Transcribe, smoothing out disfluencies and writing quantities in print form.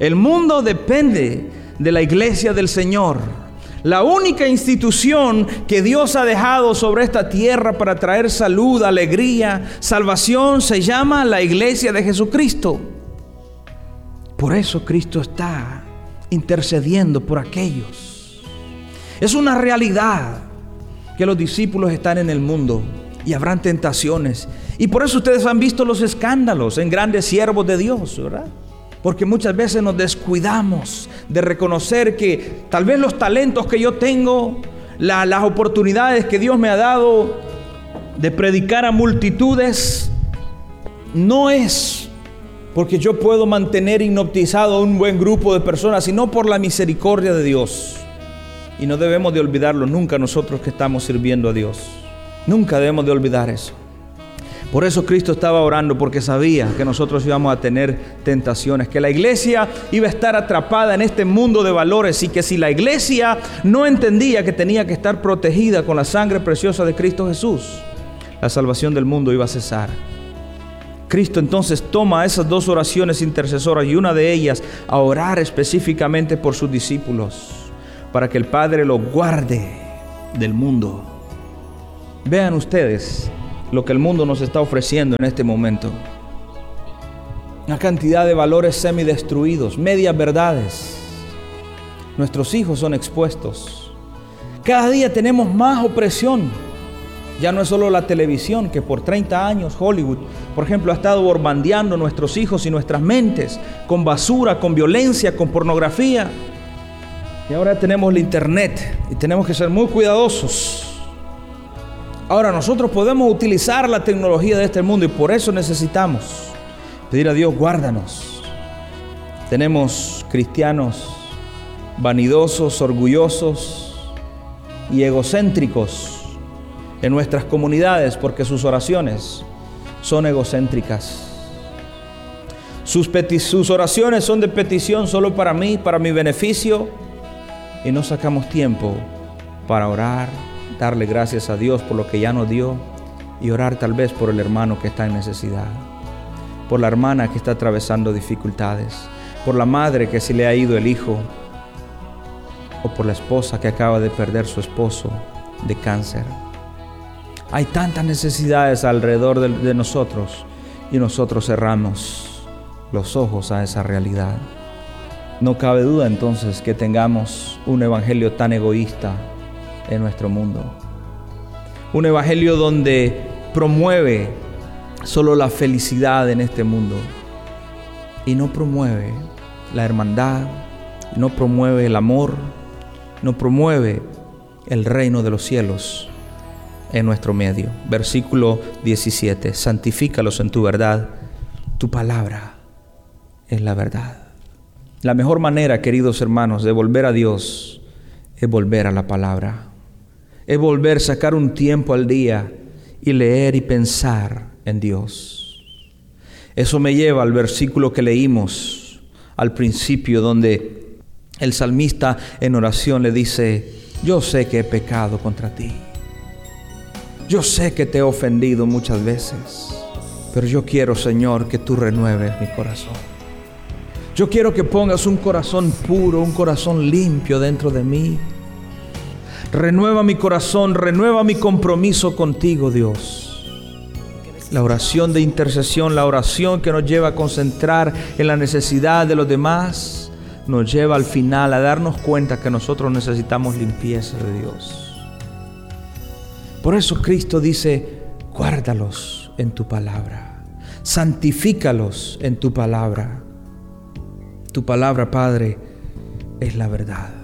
El mundo depende de la iglesia del Señor. La única institución que Dios ha dejado sobre esta tierra para traer salud, alegría, salvación, se llama la iglesia de Jesucristo. Por eso Cristo está intercediendo por aquellos. Es una realidad que los discípulos están en el mundo y habrán tentaciones. Y por eso ustedes han visto los escándalos en grandes siervos de Dios, ¿verdad? Porque muchas veces nos descuidamos de reconocer que tal vez los talentos que yo tengo, las oportunidades que Dios me ha dado de predicar a multitudes, no es porque yo puedo mantener hipnotizado a un buen grupo de personas, sino por la misericordia de Dios. Y no debemos de olvidarlo nunca nosotros que estamos sirviendo a Dios. Nunca debemos de olvidar eso. Por eso Cristo estaba orando, porque sabía que nosotros íbamos a tener tentaciones, que la iglesia iba a estar atrapada en este mundo de valores y que si la iglesia no entendía que tenía que estar protegida con la sangre preciosa de Cristo Jesús, la salvación del mundo iba a cesar. Cristo entonces toma esas dos oraciones intercesoras y una de ellas a orar específicamente por sus discípulos, para que el Padre los guarde del mundo. Vean ustedes lo que el mundo nos está ofreciendo en este momento. Una cantidad de valores semidestruidos, medias verdades. Nuestros hijos son expuestos. Cada día tenemos más opresión. Ya no es solo la televisión, que por 30 años Hollywood, por ejemplo, ha estado bombardeando nuestros hijos y nuestras mentes con basura, con violencia, con pornografía. Y ahora tenemos la internet y tenemos que ser muy cuidadosos. Ahora nosotros podemos utilizar la tecnología de este mundo y por eso necesitamos pedir a Dios, guárdanos. Tenemos cristianos vanidosos, orgullosos y egocéntricos en nuestras comunidades porque sus oraciones son egocéntricas. Sus oraciones son de petición solo para mí, para mi beneficio, y no sacamos tiempo para orar, darle gracias a Dios por lo que ya nos dio y orar tal vez por el hermano que está en necesidad, por la hermana que está atravesando dificultades, por la madre que se le ha ido el hijo, o por la esposa que acaba de perder su esposo de cáncer. Hay tantas necesidades alrededor de nosotros y nosotros cerramos los ojos a esa realidad. No cabe duda entonces que tengamos un evangelio tan egoísta en nuestro mundo. Un evangelio donde promueve solo la felicidad en este mundo y no promueve la hermandad, no promueve el amor, no promueve el reino de los cielos en nuestro medio. Versículo 17: santifícalos en tu verdad, tu palabra es la verdad. La mejor manera, queridos hermanos, de volver a Dios es volver a la palabra. Es volver, sacar un tiempo al día y leer y pensar en Dios. Eso me lleva al versículo que leímos al principio, donde el salmista en oración le dice: yo sé que he pecado contra ti. Yo sé que te he ofendido muchas veces, pero yo quiero, Señor, que tú renueves mi corazón. Yo quiero que pongas un corazón puro, un corazón limpio dentro de mí. Renueva mi corazón, renueva mi compromiso contigo, Dios. La oración de intercesión, la oración que nos lleva a concentrar en la necesidad de los demás, nos lleva al final a darnos cuenta que nosotros necesitamos limpieza de Dios. Por eso Cristo dice: guárdalos en tu palabra, santifícalos en tu palabra. Tu palabra, Padre, es la verdad.